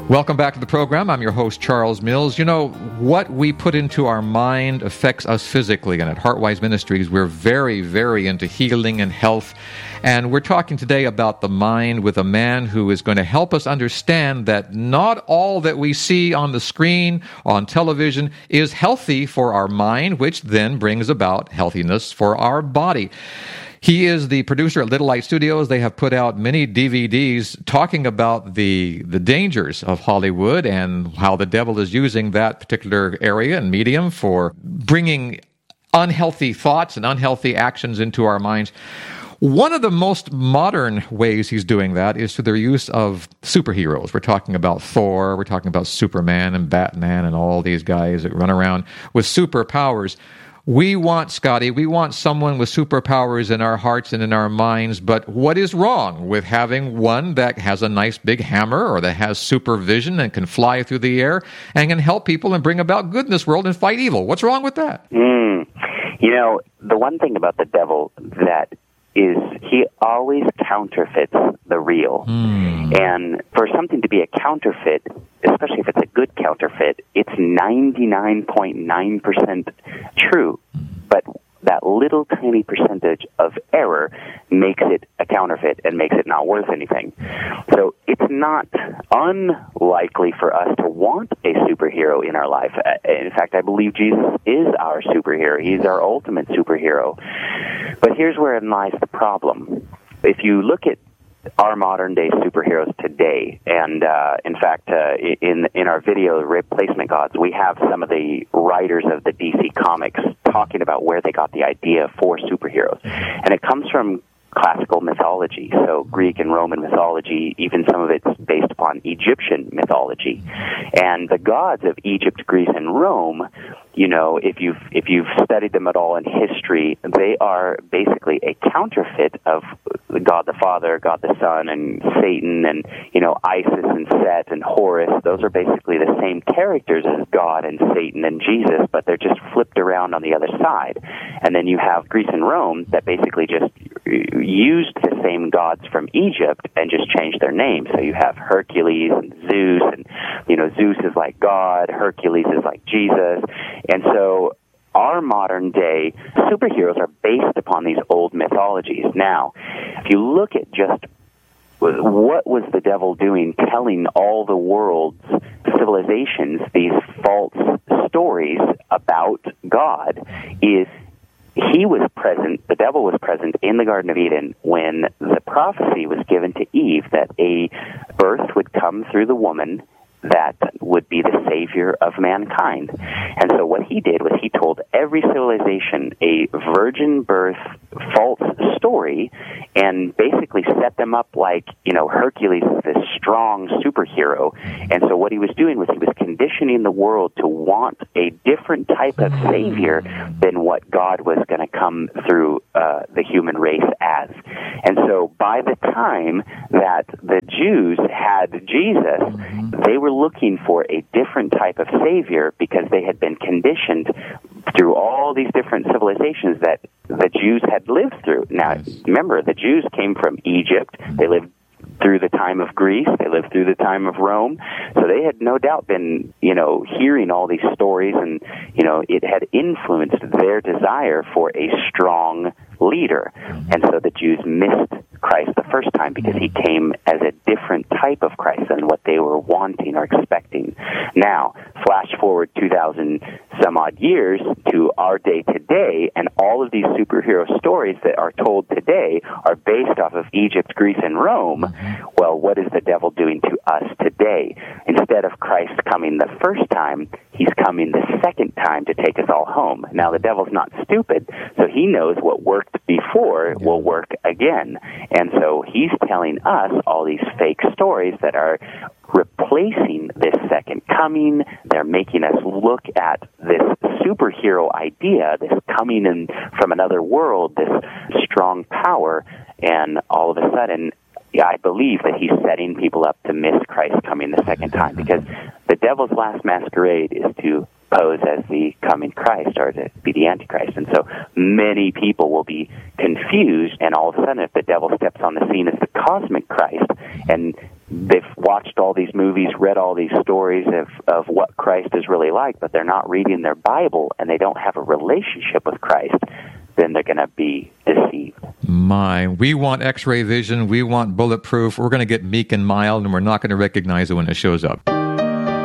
Welcome back to the program. I'm your host, Charles Mills. You know, what we put into our mind affects us physically, and at Heartwise Ministries, we're very, very into healing and health. And we're talking today about the mind with a man who is going to help us understand that not all that we see on the screen, on television, is healthy for our mind, which then brings about healthiness for our body. He is the producer at Little Light Studios. They have put out many DVDs talking about the dangers of Hollywood and how the devil is using that particular area and medium for bringing unhealthy thoughts and unhealthy actions into our minds. One of the most modern ways he's doing that is through their use of superheroes. We're talking about Thor, we're talking about Superman and Batman and all these guys that run around with superpowers. We want someone with superpowers in our hearts and in our minds, but what is wrong with having one that has a nice big hammer or that has supervision and can fly through the air and can help people and bring about good in this world and fight evil? What's wrong with that? You know, the one thing about the devil that is he always counterfeits the real. And for something to be a counterfeit, especially if it's a good counterfeit, it's 99.9% true. But that little tiny percentage of error makes it a counterfeit and makes it not worth anything. So it's not unlikely for us to want a superhero in our life. In fact, I believe Jesus is our superhero. He's our ultimate superhero. But here's wherein lies the problem. If you look at our modern-day superheroes today, and in fact, in our video, Replacement Gods, we have some of the writers of the DC Comics talking about where they got the idea for superheroes. And it comes from classical mythology, so Greek and Roman mythology, even some of it's based upon Egyptian mythology. And the gods of Egypt, Greece, and Rome, you know, if you've studied them at all in history, they are basically a counterfeit of God the Father, God the Son, and Satan, and, you know, Isis and Set and Horus. Those are basically the same characters as God and Satan and Jesus, but they're just flipped around on the other side. And then you have Greece and Rome that basically just used the same gods from Egypt and just changed their names. So you have Hercules and Zeus, and, you know, Zeus is like God, Hercules is like Jesus. And so our modern-day superheroes are based upon these old mythologies. Now, if you look at just what was the devil doing telling all the world's civilizations these false stories about God, is he was present, the devil was present in the Garden of Eden when the prophecy was given to Eve that a birth would come through the woman that would be the savior of mankind. And so what he did was he told every civilization a virgin birth false story and basically set them up like, you know, Hercules is this strong superhero. And so what he was doing was he was conditioning the world to want a different type of savior than what God was going to come through the human race as. And so by the time that the Jews had Jesus, they were looking for a different type of savior because they had been conditioned through all these different civilizations that the Jews had lived through. Now, remember, the Jews came from Egypt. They lived through the time of Greece. They lived through the time of Rome. So they had no doubt been, you know, hearing all these stories, and, you know, it had influenced their desire for a strong leader. And so the Jews missed Christ the first time because he came as a different type of Christ than what they were wanting or expecting. Now, flash forward 2,000 some odd years to our day today, and all of these superhero stories that are told today are based off of Egypt, Greece, and Rome. Well, what is the devil doing to us today? Instead of Christ coming the first time, he's coming the second time to take us all home. Now, the devil's not stupid, so he knows what worked before will work again. And so he's telling us all these fake stories that are replacing this second coming. They're making us look at this superhero idea, this coming in from another world, this strong power, and all of a sudden, I believe that he's setting people up to miss Christ coming the second time, because the devil's last masquerade is to pose as the coming Christ, or to be the Antichrist. And so many people will be confused, and all of a sudden, if the devil steps on the scene as the cosmic Christ, and they've watched all these movies, read all these stories of what Christ is really like, but they're not reading their Bible and they don't have a relationship with Christ, then they're going to be deceived. We want X-ray vision. We want bulletproof. We're going to get meek and mild, and we're not going to recognize it when it shows up.